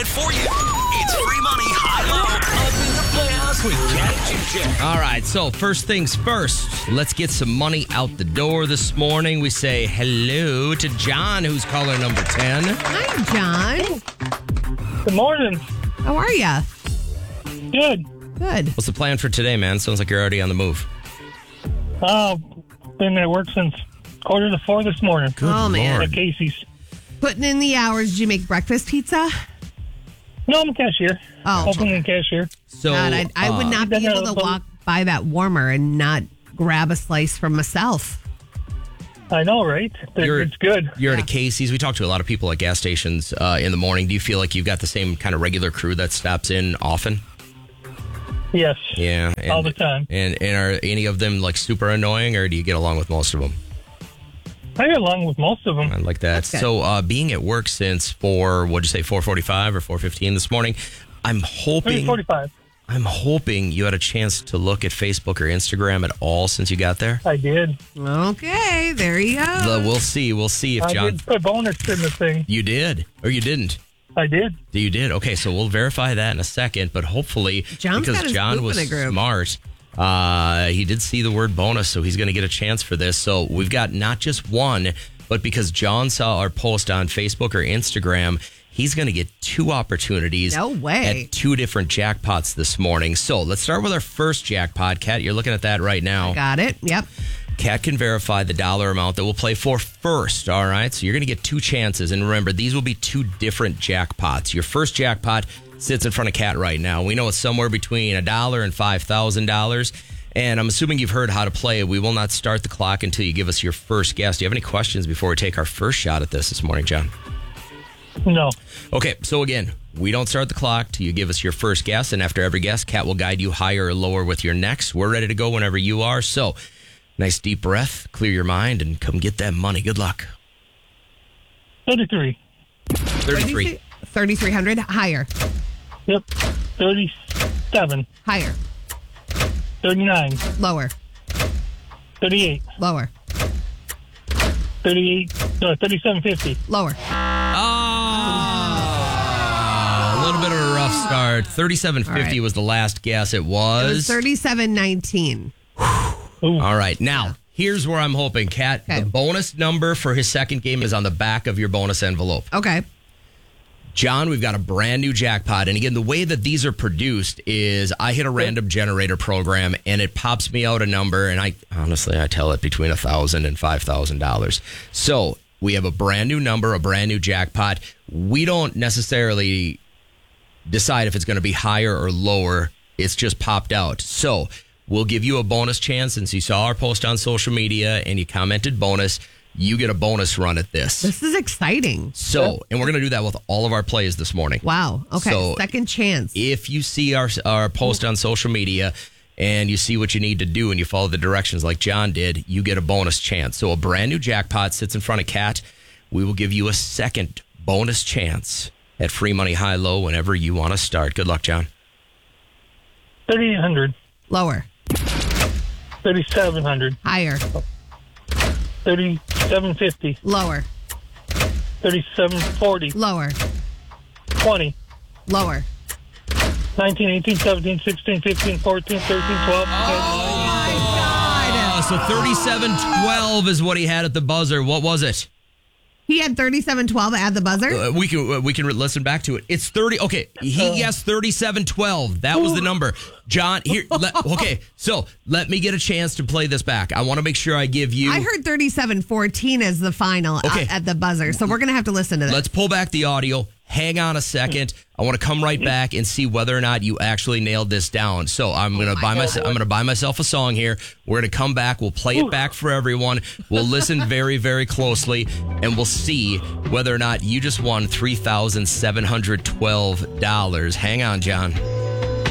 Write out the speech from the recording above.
it for you. It's free money, high-low, up in the playhouse with Cat and Jim. All right, so first things first, let's get some money out the door this morning. We say hello to John, who's caller number 10. Hi, John. Good morning. How are ya? Good. Good. What's the plan for today, man? Sounds like you're already on the move. Been at work since 3:45 this morning. Oh, man. At Casey's. Putting in the hours. Did you make breakfast pizza? No, I'm a cashier. Oh. Opening cashier. So God, I would not be able to walk by that warmer and not grab a slice for myself. I know, right? It's good. You're at a Casey's. We talk to a lot of people at gas stations in the morning. Do you feel like you've got the same kind of regular crew that stops in often? Yes. Yeah. All the time. And are any of them like super annoying, or do you get along with most of them? I get along with most of them. I like that. So being at work since 4:45 or 4:15 this morning, I'm hoping 3:45. I'm hoping you had a chance to look at Facebook or Instagram at all since you got there. I did. Okay, there you go. We'll see. We'll see if I John. did put bonus in the thing. You did, or you didn't. I did. You did. Okay, so we'll verify that in a second. But hopefully, John's because got his John poop was in a group. smart, he did see the word bonus, so he's going to get a chance for this. So we've got not just one, but because John saw our post on Facebook or Instagram, he's going to get two opportunities. No way. At two different jackpots this morning. So let's start with our first jackpot. Kat, you're looking at that right now. Got it. Yep. Kat can verify the dollar amount that we'll play for first, all right? So you're going to get two chances. And remember, these will be two different jackpots. Your first jackpot sits in front of Kat right now. We know it's somewhere between $1 and $5,000. And I'm assuming you've heard how to play. We will not start the clock until you give us your first guess. Do you have any questions before we take our first shot at this morning, John? No. Okay, so again, we don't start the clock till you give us your first guess. And after every guess, Kat will guide you higher or lower with your next. We're ready to go whenever you are. So nice deep breath, clear your mind, and come get that money. Good luck. 33. 33. 3,300. Higher. Yep. 37. Higher. 39. Lower. 38. Lower. 37.50. Lower. A little bit of a rough start. 37.50 All right. was the last guess. It It was. was 37.19. All right. Now, here's where I'm hoping, Kat. Okay. The bonus number for his second game is on the back of your bonus envelope. Okay. John, we've got a brand new jackpot. And again, the way that these are produced is I hit a random generator program and it pops me out a number. And I tell it between $1,000 and $5,000. So we have a brand new number, a brand new jackpot. We don't necessarily decide if it's going to be higher or lower. It's just popped out. So we'll give you a bonus chance. Since you saw our post on social media and you commented bonus, you get a bonus run at this. This is exciting. So, and we're going to do that with all of our plays this morning. Wow. Okay. So second chance. If you see our post on social media and you see what you need to do and you follow the directions like John did, you get a bonus chance. So a brand new jackpot sits in front of Kat. We will give you a second bonus chance at free money high low whenever you want to start. Good luck, John. 3,800. Lower. 3,700. Higher. 37.50. Lower. 37.40. Lower. 20. Lower. 19, 18, 17, 16, 15, 14, 13, 12. So 37.12 is what he had at the buzzer. What was it? He had 37.12 at the buzzer. We can listen back to it. It's 30. Okay, he guessed 37.12. That was the number. John, here. Okay, so let me get a chance to play this back. I want to make sure I give you. I heard 37.14 as the final at the buzzer, so we're gonna have to listen to this. Let's pull back the audio. Hang on a second. I want to come right back and see whether or not you actually nailed this down. So I'm gonna buy myself a song here. We're gonna come back. We'll play it back for everyone. We'll listen very, very closely, and we'll see whether or not you just won $3,712. Hang on, John.